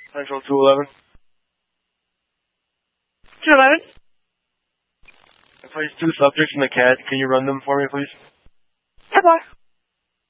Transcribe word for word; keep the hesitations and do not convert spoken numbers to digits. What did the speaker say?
Central two eleven. two eleven? I placed two subjects in the C A D. Can you run them for me, please? Okay.